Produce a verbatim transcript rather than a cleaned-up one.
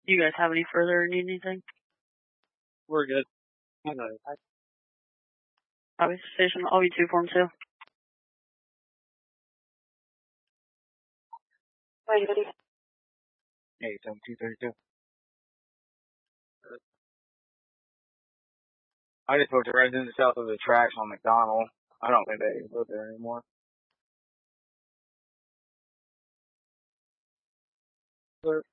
Do you guys have any further or need anything? We're good. Copy station, I'll be two form two. Hey, seven two thirty-two. I just booked a residence south of the tracks on McDonald. I don't think they live there anymore. Clear.